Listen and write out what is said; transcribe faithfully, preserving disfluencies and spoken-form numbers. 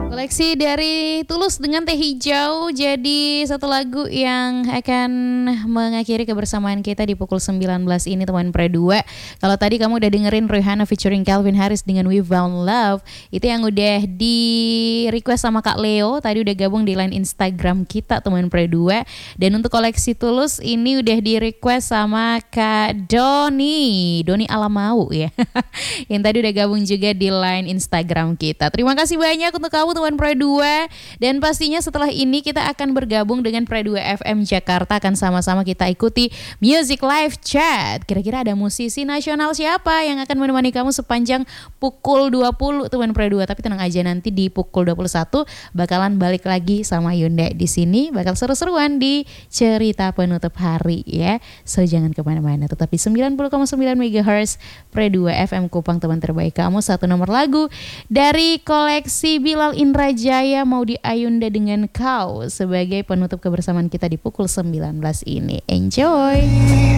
Koleksi dari Tulus dengan Teh Hijau jadi satu lagu yang akan mengakhiri kebersamaan kita di pukul sembilan belas ini teman Pre dua. Kalau tadi kamu udah dengerin Rihanna featuring Calvin Harris dengan We Found Love, itu yang udah di request sama Kak Leo, tadi udah gabung di line Instagram kita teman Pre dua. Dan untuk koleksi Tulus ini udah di request sama Kak Doni, Doni Alamau ya. Yang tadi udah gabung juga di line Instagram kita. Terima kasih banyak untuk kamu teman Pre dua, dan pastinya setelah ini kita akan bergabung dengan Pre dua F M Jakarta, akan sama-sama kita ikuti Music Live Chat. Kira-kira ada musisi nasional siapa yang akan menemani kamu sepanjang pukul dua puluh teman Pre dua. Tapi tenang aja, nanti di pukul dua puluh satu bakalan balik lagi sama Yunda di sini, bakal seru-seruan di cerita penutup hari ya. So jangan kemana-mana, tetap di sembilan puluh koma sembilan megahertz Pre dua F M Kupang, teman terbaik kamu. Satu nomor lagu dari koleksi Bilal Indrajaya, Maudy Ayunda dengan Kau sebagai penutup kebersamaan kita di pukul sembilan belas ini. Enjoy.